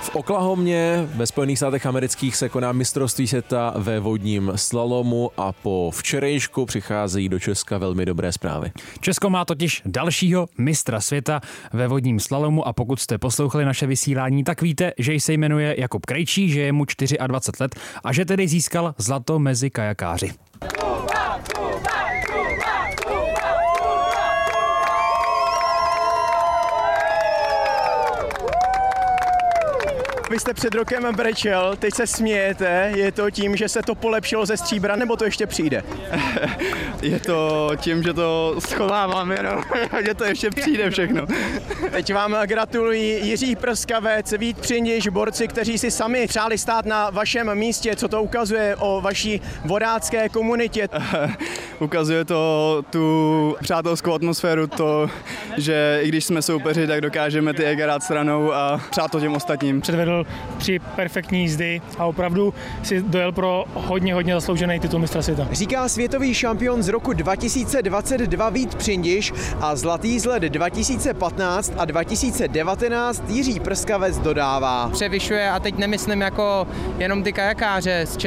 V Oklahomě ve Spojených státech amerických se koná mistrovství světa ve vodním slalomu a po včerejšku přicházejí do Česka velmi dobré zprávy. Česko má totiž dalšího mistra světa ve vodním slalomu a pokud jste poslouchali naše vysílání, tak víte, že se jmenuje Jakub Krejčí, že je mu 24 let a že tedy získal zlato mezi kajakáři. Vy jste před rokem brečel, teď se smějete, je to tím, že se to polepšilo ze stříbra, nebo to ještě přijde? Je to tím, že to schovávám jenom, že to ještě přijde všechno. Teď vám gratulují Jiří Prskavec, Vít Přindiš, borci, kteří si sami přáli stát na vašem místě. Co to ukazuje o vaší vodácké komunitě? Ukazuje to tu přátelskou atmosféru, to, že i když jsme soupeři, tak dokážeme ty ega dát stranou a přát to těm ostatním. Předvedl 3 perfektní jízdy a opravdu si dojel pro hodně zasloužený titul mistra světa. Říká světový šampion z roku 2022 Vít Přindiš a zlatý z let 2015 a 2019 Jiří Prskavec dodává. Převyšuje, a teď nemyslím jako jenom ty kajakáře z